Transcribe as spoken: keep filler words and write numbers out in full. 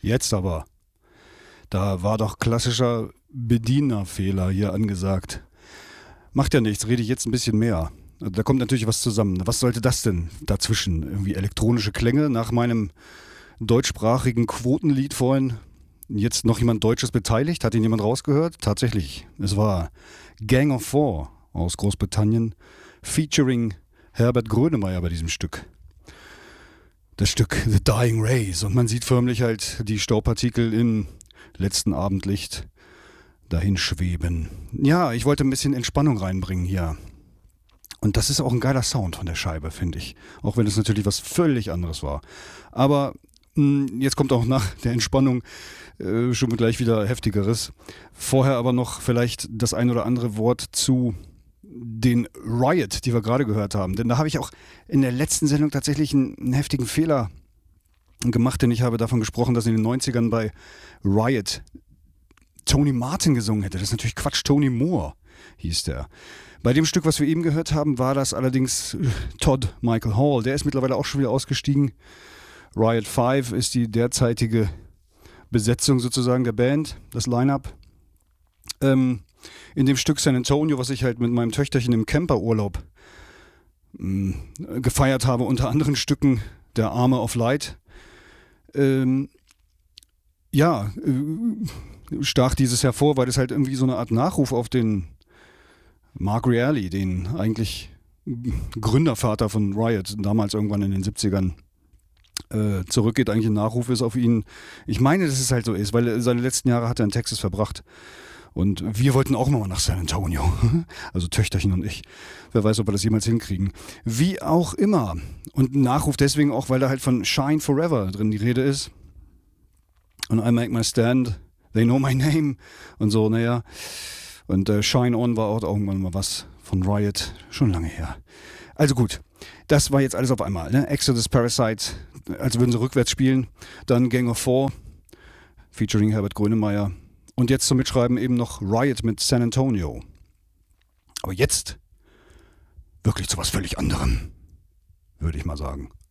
Jetzt aber. Da war doch klassischer Bedienerfehler hier angesagt. Macht ja nichts, rede ich jetzt ein bisschen mehr. Da kommt natürlich was zusammen. Was sollte das denn dazwischen? Irgendwie elektronische Klänge nach meinem deutschsprachigen Quotenlied vorhin. Jetzt noch jemand Deutsches beteiligt? Hat ihn jemand rausgehört? Tatsächlich. Es war Gang of Four aus Großbritannien featuring Herbert Grönemeyer bei diesem Stück. Das Stück The Dying Rays. Und man sieht förmlich halt die Staubpartikel im letzten Abendlicht dahin schweben. Ja, ich wollte ein bisschen Entspannung reinbringen hier. Und das ist auch ein geiler Sound von der Scheibe, finde ich. Auch wenn es natürlich was völlig anderes war. Aber mh, jetzt kommt auch nach der Entspannung äh, schon gleich wieder Heftigeres. Vorher aber noch vielleicht das ein oder andere Wort zu den Riot, die wir gerade gehört haben. Denn da habe ich auch in der letzten Sendung tatsächlich einen, einen heftigen Fehler gemacht, denn ich habe davon gesprochen, dass in den neunzigern bei Riot Tony Martin gesungen hätte. Das ist natürlich Quatsch. Tony Moore hieß der. Bei dem Stück, was wir eben gehört haben, war das allerdings Todd Michael Hall. Der ist mittlerweile auch schon wieder ausgestiegen. Riot fünf ist die derzeitige Besetzung sozusagen der Band, das Line-Up. Ähm, in dem Stück San Antonio, was ich halt mit meinem Töchterchen im Camperurlaub mh, gefeiert habe, unter anderen Stücken der Armor of Light, ähm, ja, äh, stach dieses hervor, weil es halt irgendwie so eine Art Nachruf auf den Mark Reilly, den eigentlich Gründervater von Riot, damals irgendwann in den siebzigern, äh, zurückgeht. Eigentlich ein Nachruf ist auf ihn. Ich meine, dass es halt so ist, weil seine letzten Jahre hat er in Texas verbracht. Und wir wollten auch mal nach San Antonio. Also Töchterchen und ich. Wer weiß, ob wir das jemals hinkriegen. Wie auch immer. Und ein Nachruf deswegen auch, weil da halt von Shine Forever drin die Rede ist. Und I make my stand, they know my name. Und so, naja. Und äh, Shine On war auch irgendwann mal was von Riot. Schon lange her. Also gut. Das war jetzt alles auf einmal. Ne? Exodus Parasite, als würden sie rückwärts spielen. Dann Gang of Four, featuring Herbert Grönemeyer. Und jetzt zum Mitschreiben eben noch Riot mit San Antonio. Aber jetzt wirklich zu was völlig anderem, würde ich mal sagen.